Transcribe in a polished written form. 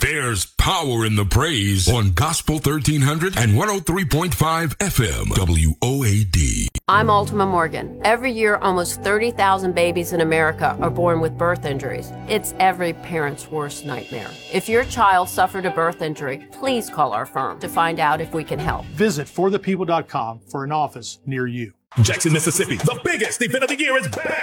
There's power in the praise on Gospel 1300 and 103.5 FM WOAD. I'm Ultima Morgan. Every year, almost 30,000 babies in America are born with birth injuries. It's every parent's worst nightmare. If your child suffered a birth injury, please call our firm to find out if we can help. Visit forthepeople.com for an office near you. Jackson, Mississippi, the biggest event of the year is back.